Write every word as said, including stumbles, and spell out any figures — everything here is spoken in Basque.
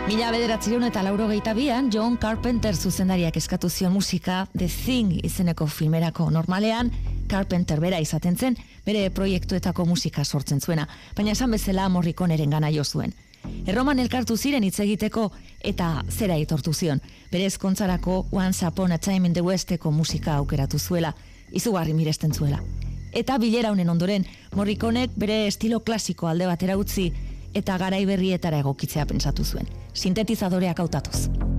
Mila bederatzireun eta laurogeita bian, John Carpenter zuzendariak eskatu zion musika The Thing izeneko filmerako. Normalean, Carpenter bera izaten zen, bere proiektuetako musika sortzen zuena, baina esan bezala Morriconeren gana jo zuen. Erroman elkartu ziren hitz egiteko eta zera aitortu zion. Bere ezkontzarako Once Upon a Time in the Westeko musika aukeratu zuela, izugarri miresten zuela. Eta bilera honen ondoren, Morriconek bere estilo klasiko alde batera utzi eta garai berrietara egokitzea pentsatu zuen, sintetizadoreak hautatuz.